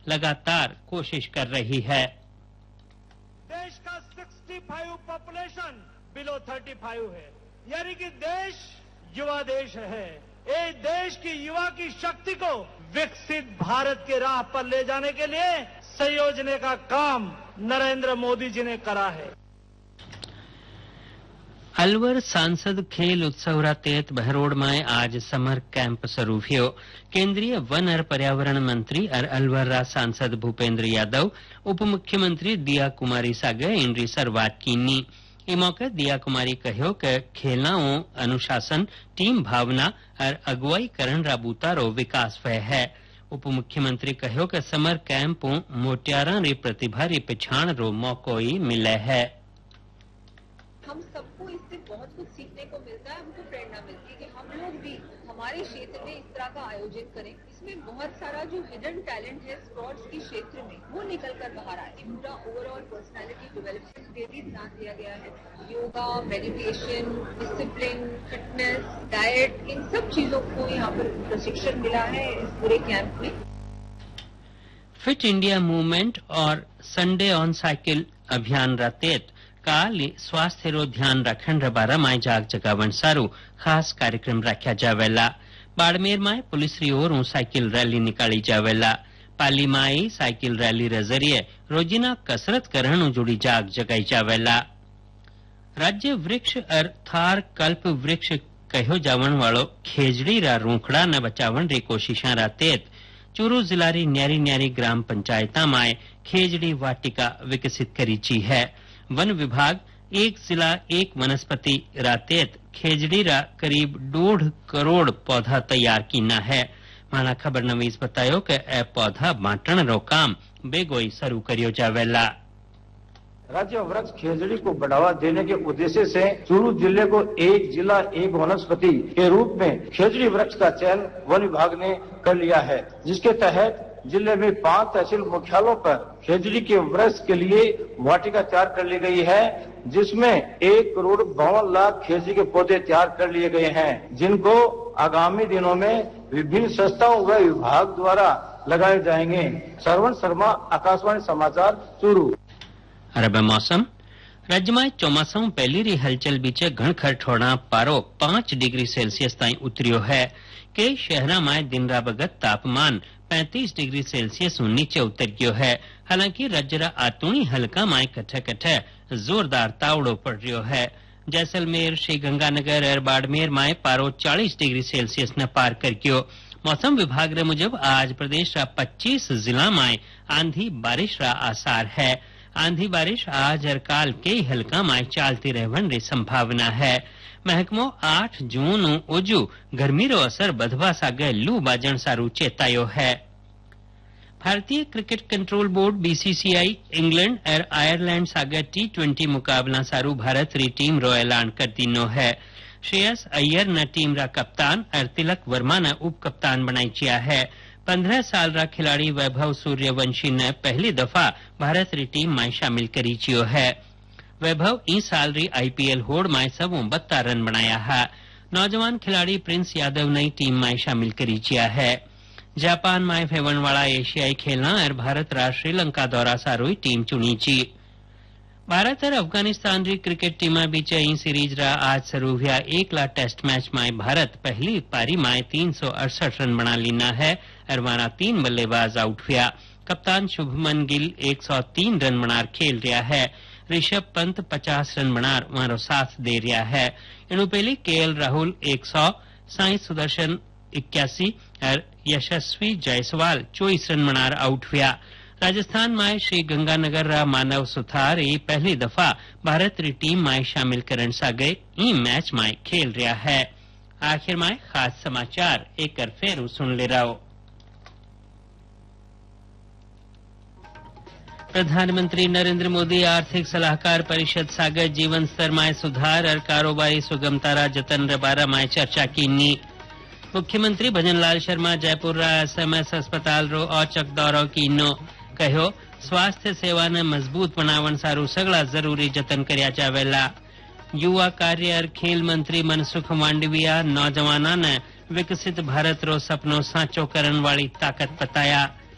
लगातार कोशिश कर रही है। देश का 65 पॉपुलेशन बिलो 35 है, यानी कि देश युवा देश है। ये देश की युवा की शक्ति को विकसित भारत के राह पर ले जाने के लिए संयोजने का काम नरेंद्र मोदी जी ने करा है। अलवर सांसद खेल उत्सव तहत बहरोड में आज समर कैंप शुरू थयो। केंद्रीय वन और पर्यावरण मंत्री और अलवर सांसद भूपेन्द्र यादव, उप मुख्यमंत्री दिया कुमारी सागे इनरी शुरुआत कीनी। इस मौके दिया कुमारी कहो कि खेलाओं अनुशासन, टीम भावना और अगुवाई करण रा बूतारो विकास हुए है। उप मुख्यमंत्री कहो कि समर कैंप मोटियारा री प्रतिभा री पछाण रो मौको ही मिले है। हम सबको इससे बहुत कुछ सीखने को मिलता है, हमको प्रेरणा मिलती है कि हम लोग भी हमारे क्षेत्र में इस तरह का आयोजन करें। इसमें बहुत सारा जो हिडन टैलेंट है स्पोर्ट्स के क्षेत्र में वो निकल कर बाहर आए। पूरा ओवरऑल पर्सनालिटी डेवलपमेंट पे भी ध्यान दिया गया है। Yoga, meditation, discipline, fitness, diet, इन सब चीजों को यहाँ पर प्रशिक्षण मिला है इस पूरे कैंप में। फिट इंडिया मूवमेंट और संडे ऑन साइकिल अभियान तहत काल स्वास्थ्य रो ध्यान रखण रे बारे में जाग जगावण सारू खास कार्यक्रम रखा जावेला। बाड़मेर में पुलिस री ओर साइकिल रैली निकाली जावेला। पाली में साइकिल रैली रे जरिए रोजीना कसरत करण जुड़ी जाग जगाई जावेला। राज्य वृक्ष और थार कल्प वृक्ष कहो जावण वालो खेजड़ी रा रूखड़ा न बचावण री कोशिशां रा तहत चूरू जिला री न्यारी न्यारी ग्राम पंचायता में खेजड़ी वाटिका विकसित करी ची है। वन विभाग एक जिला एक वनस्पति रातेत खेजड़ी रा करीब 1.5 करोड़ पौधा तैयार कीना है। माना खबर नवीस बतायो कि ए पौधा बांटण रो काम बेगोई शुरू करियो जावेला। राज्य वृक्ष खेजड़ी को बढ़ावा देने के उद्देश्य से चूरू जिले को एक जिला एक वनस्पति के रूप में खेजड़ी वृक्ष का चयन वन विभाग ने कर लिया है, जिसके तहत जिले में 5 तहसील मुख्यालयों पर खेजड़ी के वृक्ष के लिए वाटिका तैयार कर ली गई है, जिसमें 1,52,00,000 खेजड़ी के पौधे तैयार कर लिए गए हैं, जिनको आगामी दिनों में विभिन्न संस्थाओं व विभाग द्वारा लगाए जाएंगे। श्रवण शर्मा, आकाशवाणी समाचार, चूरू। अरब मौसम राज्य में चौमासों पहली री हलचल बीचे घणखर ठोड़ा पारो 5 डिग्री सेल्सियस ताई उतरियो है। कई शहरा में दिन रा बगत तापमान 35 डिग्री सेल्सियस नीचे उतर गयो है। हालांकि राज्य रा आतुणी हल्का में कठे कठे जोरदार तावड़ो पड़ रहो है। जैसलमेर, श्रीगंगानगर और बाड़मेर में पारो 40 डिग्री सेल्सियस न पार कर गयो। मौसम विभाग रे मुजब आज प्रदेश रा 25 जिला में आंधी बारिश रा आसार है। आंधी बारिश आज और काल कई हल्का में चालती रहवन री संभावना है। महकमो 8 जून ओजू गर्मी रो असर बधवा सागे लू बाजण सारू चेतायो है। भारतीय cricket control board BCCI England और आयरलैंड सागे T20 मुकाबला सारू भारत री टीम रो ऐलान कर दीनो है। श्रेयस अय्यर न टीम रा कप्तान और तिलक वर्मा न उप कप्तान बनाई चिया है। 15 साल रा खिलाड़ी वैभव सूर्यवंशी ने पहली दफा भारत री टीम में शामिल करी चियो है। वैभव इस साल री IPL होड़ में 72 रन बनाया है। नौजवान खिलाड़ी प्रिंस यादव नई टीम में शामिल करी चिया है। जापान में फेवण वाला एशियाई खेलना और भारत रा श्रीलंका दौरा सारू टीम चुनी ची। भारत और अफगानिस्तान री क्रिकेट टीम बीच ई सीरीज रा आज शुरू हुआ 1 लाख टेस्ट मैच में भारत पहली पारी में 368 रन बना लीना है और मारा 3 बल्लेबाज आउट हुआ। कप्तान शुभमन गिल 103 रन बनार खेल रहा है। ऋषभ पंत 50 रन बनार मारो साथ दे रहा है। इनु पहले KL राहुल 100, साई सुदर्शन 81 और यशस्वी जायसवाल 24 रन बनार आउट हुआ। राजस्थान में श्री गंगानगर रा मानव सुथार पहली दफा भारत री टीम में शामिल करण सागे ई मैच में खेल रहा है। आखिर में खास समाचार एक फेरू सुन ले रहो। प्रधानमंत्री नरेंद्र मोदी आर्थिक सलाहकार परिषद सागे जीवन स्तर में सुधार और कारोबारी सुगमता रा जतन रे बारे में चर्चा कीनी। मुख्यमंत्री भजनलाल शर्मा जयपुर रा SMS अस्पताल रो औचक दौरो कीनो। कहो स्वास्थ्य सेवा ने मजबूत बनावन सारू सगला जरूरी जतन कर्या जावेला। युवा कार्य और खेल मंत्री मनसुख मांडविया नौजवाना ने विकसित भारत रो सपनो साचो करण वाली ताकत बताया।